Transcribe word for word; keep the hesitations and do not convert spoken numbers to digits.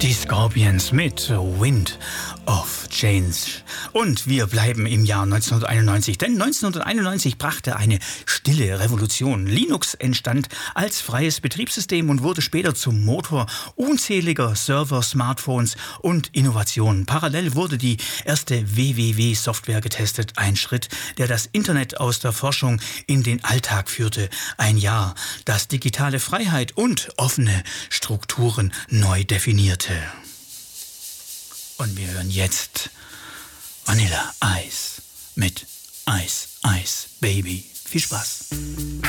Die Scorpions mit Wind of Change. Und wir bleiben im Jahr neunzehnhunderteinundneunzig, denn neunzehnhunderteinundneunzig brachte eine stille Revolution. Linux entstand als freies Betriebssystem und wurde später zum Motor unzähliger Server, Smartphones und Innovationen. Parallel wurde die erste W W W-Software getestet, ein Schritt, der das Internet aus der Forschung in den Alltag führte. Ein Jahr, das digitale Freiheit und offene Strukturen neu definierte. Und wir hören jetzt Vanilla Ice mit Ice Ice Baby. Viel Spaß.